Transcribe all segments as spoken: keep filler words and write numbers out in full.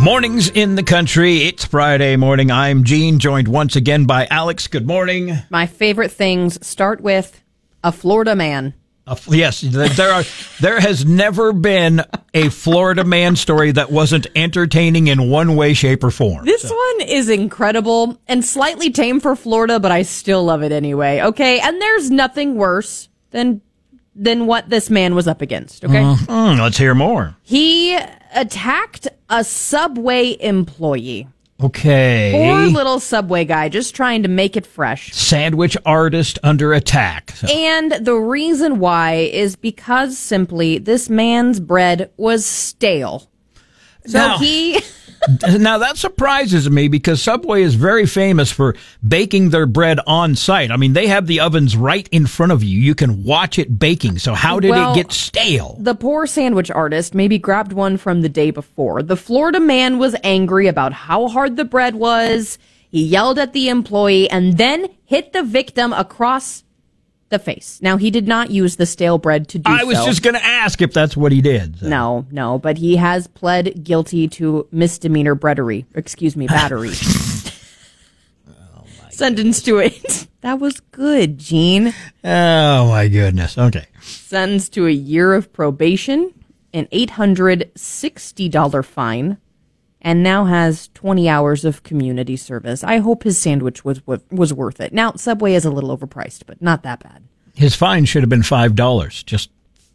Mornings in the country. It's Friday morning. I'm Gene, joined once again by Alex. Good morning. My favorite things start with a Florida man. Uh, yes, there are. There has never been a Florida man story that wasn't entertaining in one way, shape, or form. This so. one is incredible and slightly tame for Florida, but I still love it anyway. Okay, and there's nothing worse than than what this man was up against. Okay, mm-hmm. Let's hear more. He attacked a Subway employee. Okay. Poor little Subway guy, just trying to make it fresh. Sandwich artist under attack. So. And the reason why is because simply this man's bread was stale. So now, he... now that surprises me because Subway is very famous for baking their bread on site. I mean, they have the ovens right in front of you. You can watch it baking. So how did well, it get stale? The poor sandwich artist maybe grabbed one from the day before. The Florida man was angry about how hard the bread was. He yelled at the employee and then hit the victim across the face. Now, he did not use the stale bread to do so. I was so. just going to ask if that's what he did. So. No, no, but he has pled guilty to misdemeanor breadery. Excuse me, battery. oh Sentenced to it. That was good, Gene. Oh, my goodness. Okay. Sentenced to a year of probation, an eight hundred sixty dollars fine, and now has twenty hours of community service. I hope his sandwich was was worth it. Now, Subway is a little overpriced, but not that bad. His fine should have been five dollars, just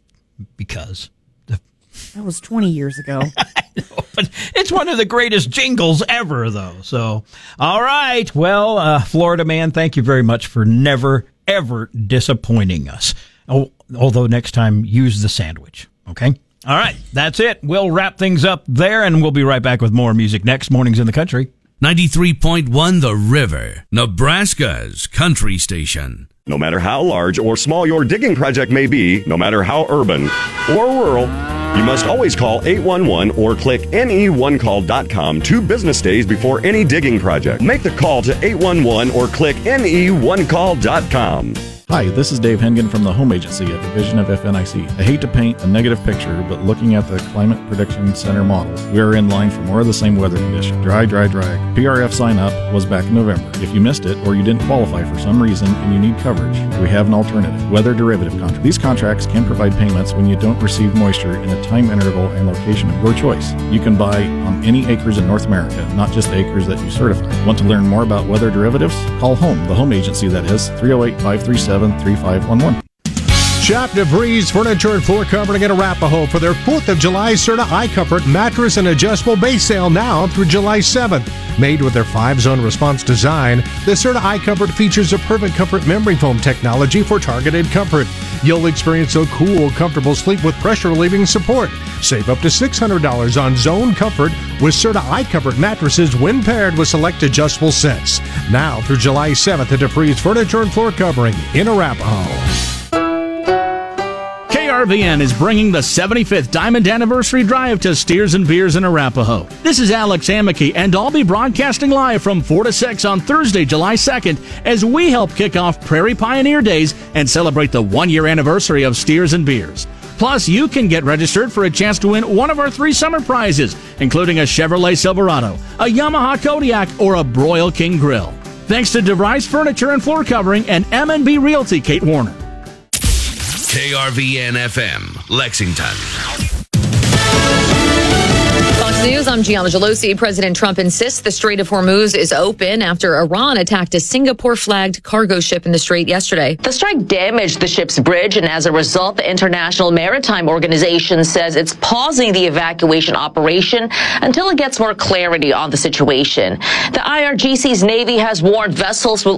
because. The... That was twenty years ago. I know, but it's one of the greatest jingles ever, though. So, all right. Well, uh, Florida man, thank you very much for never, ever disappointing us. Oh, although next time, use the sandwich, okay? All right, that's it. We'll wrap things up there, and we'll be right back with more music next. Mornings in the Country. ninety-three point one The River, Nebraska's country station. No matter how large or small your digging project may be, no matter how urban or rural, you must always call eight one one or click N E one call dot com two business days before any digging project. Make the call to eight one one or click N E one call dot com. Hi, this is Dave Hengen from the Home Agency, a division of F N I C. I hate to paint a negative picture, but looking at the Climate Prediction Center models, we are in line for more of the same weather condition. Dry, dry, dry. P R F sign up was back in November. If you missed it or you didn't qualify for some reason and you need coverage, we have an alternative, weather derivative contract. These contracts can provide payments when you don't receive moisture in a time interval and location of your choice. You can buy on any acres in North America, not just the acres that you certify. Want to learn more about weather derivatives? Call HOME, the Home Agency that is, three oh eight, five three seven, three five one one. Shop DeVries Furniture and Floor Covering in Arapahoe for their fourth of July Serta iComfort mattress and adjustable base sale now through July seventh. Made with their five-zone response design, the Serta iComfort features a perfect comfort memory foam technology for targeted comfort. You'll experience a cool, comfortable sleep with pressure-relieving support. Save up to six hundred dollars on Zone Comfort with Serta iComfort mattresses when paired with select adjustable sets. Now through July seventh at DeVries Furniture and Floor Covering in Arapahoe. K R V N is bringing the seventy-fifth Diamond Anniversary Drive to Steers and Beers in Arapahoe. This is Alex Amicky, and I'll be broadcasting live from four to six on Thursday, July second, as we help kick off Prairie Pioneer Days and celebrate the one-year anniversary of Steers and Beers. Plus, you can get registered for a chance to win one of our three summer prizes, including a Chevrolet Silverado, a Yamaha Kodiak, or a Broil King Grill. Thanks to DeVries Furniture and Floor Covering and M and B Realty, Kate Warner. K R V N F M, Lexington. Fox News, I'm Gianna Gelosi. President Trump insists the Strait of Hormuz is open after Iran attacked a Singapore-flagged cargo ship in the strait yesterday. The strike damaged the ship's bridge, and as a result, the International Maritime Organization says it's pausing the evacuation operation until it gets more clarity on the situation. The I R G C's Navy has warned vessels will